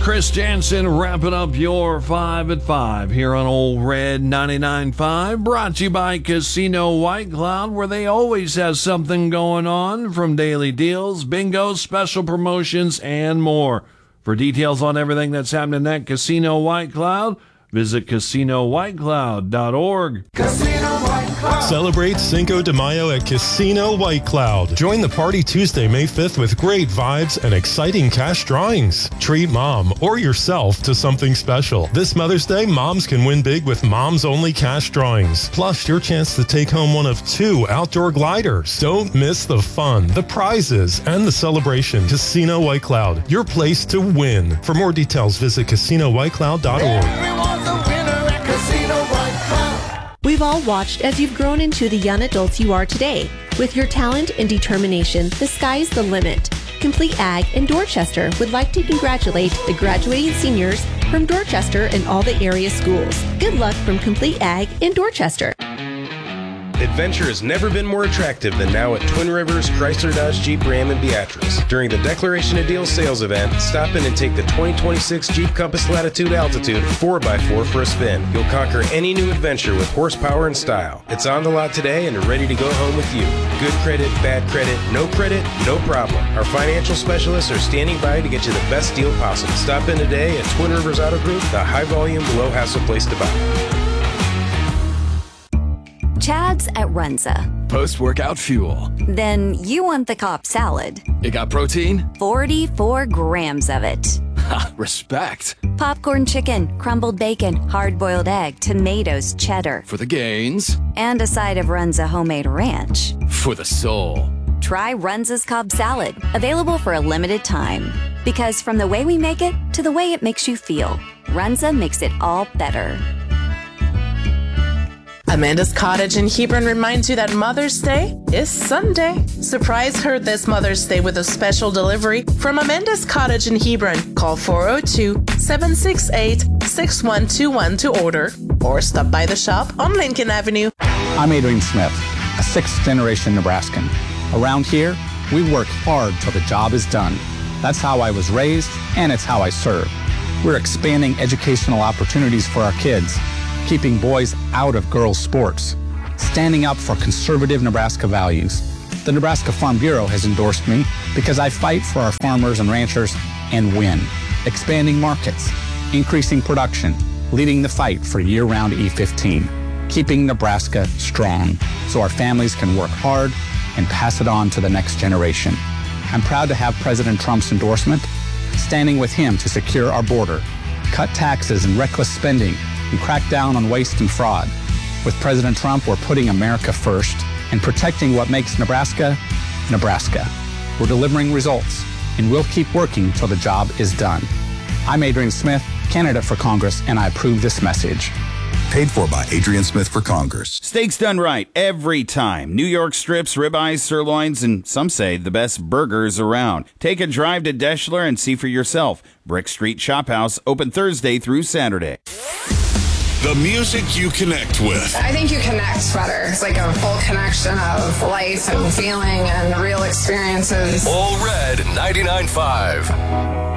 Chris Jansen wrapping up your 5 at 5 here on Old Red 99.5, brought to you by Casino White Cloud, where they always have something going on, from daily deals, bingo, special promotions, and more. For details on everything that's happening at Casino White Cloud, visit CasinoWhiteCloud.org. Casino White Cloud. Celebrate Cinco de Mayo at Casino White Cloud. Join the party Tuesday, May 5th with great vibes and exciting cash drawings. Treat mom or yourself to something special. This Mother's Day, moms can win big with Moms Only cash drawings. Plus, your chance to take home one of 2 outdoor gliders. Don't miss the fun, the prizes, and the celebration. Casino White Cloud, your place to win. For more details, visit CasinoWhiteCloud.org. We've all watched as you've grown into the young adults you are today. With your talent and determination, the sky's the limit. Complete Ag in Dorchester would like to congratulate the graduating seniors from Dorchester and all the area schools. Good luck from Complete Ag in Dorchester. Adventure has never been more attractive than now at Twin Rivers Chrysler Dodge Jeep Ram in Beatrice. During the Declaration of Deals sales event, stop in and take the 2026 Jeep Compass Latitude Altitude 4x4 for a spin. You'll conquer any new adventure with horsepower and style. It's on the lot today and ready to go home with you. Good credit, bad credit, no problem. Our financial specialists are standing by to get you the best deal possible. Stop in today at Twin Rivers Auto Group, the high volume, low hassle place to buy. Chad's at Runza. Post-workout fuel. Then you want the Cobb salad. It got protein? 44 grams of it. Ha, respect. Popcorn chicken, crumbled bacon, hard-boiled egg, tomatoes, cheddar. For the gains. And a side of Runza homemade ranch. For the soul. Try Runza's Cobb salad. Available for a limited time. Because from the way we make it to the way it makes you feel, Runza makes it all better. Amanda's Cottage in Hebron reminds you that Mother's Day is Sunday. Surprise her this Mother's Day with a special delivery from Amanda's Cottage in Hebron. Call 402-768-6121 to order or stop by the shop on Lincoln Avenue. I'm Adrian Smith, a 6th-generation Nebraskan. Around here, we work hard till the job is done. That's how I was raised, and it's how I serve. We're expanding educational opportunities for our kids, keeping boys out of girls' sports, standing up for conservative Nebraska values. The Nebraska Farm Bureau has endorsed me because I fight for our farmers and ranchers and win. Expanding markets, increasing production, leading the fight for year-round E15, keeping Nebraska strong so our families can work hard and pass it on to the next generation. I'm proud to have President Trump's endorsement, standing with him to secure our border, cut taxes and reckless spending, and crack down on waste and fraud. With President Trump, we're putting America first and protecting what makes Nebraska, Nebraska. We're delivering results, and we'll keep working till the job is done. I'm Adrian Smith, candidate for Congress, and I approve this message. Paid for by Adrian Smith for Congress. Steaks done right every time. New York strips, ribeyes, sirloins, and some say the best burgers around. Take a drive to Deschler and see for yourself. Brick Street Shop House, open Thursday through Saturday. The music you connect with. I think you connect better. It's like a full connection of life and feeling and real experiences. All Red 99.5.